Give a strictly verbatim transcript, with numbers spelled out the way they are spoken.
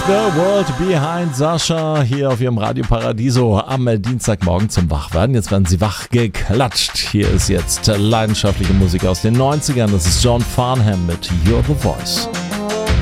The World Behind Sasha hier auf Ihrem Radio Paradiso am Dienstagmorgen zum Wachwerden. Jetzt werden Sie wach geklatscht. Hier ist jetzt leidenschaftliche Musik aus den neunzigern. Das ist John Farnham mit You're the Voice.